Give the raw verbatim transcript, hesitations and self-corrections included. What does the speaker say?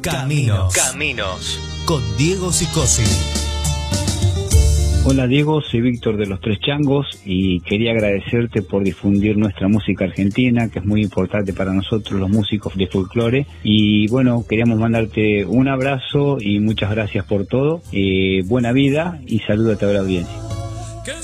Caminos. Caminos. Con Diego Sicosi. Hola Diego, soy Víctor de Los Tres Changos y quería agradecerte por difundir nuestra música argentina, que es muy importante para nosotros los músicos de folclore. Y bueno, queríamos mandarte un abrazo y muchas gracias por todo. Eh, buena vida y saludo a toda la audiencia.